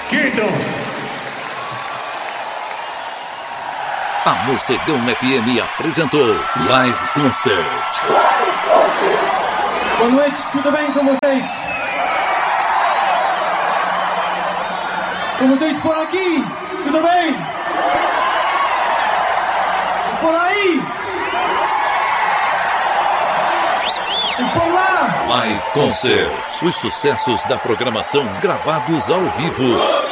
Quietos! A Morcegão FM apresentou Live Concert. Boa noite, tudo bem com vocês? Com vocês por aqui, tudo bem? Por aí? E por lá? Live Concert. Os sucessos da programação gravados ao vivo.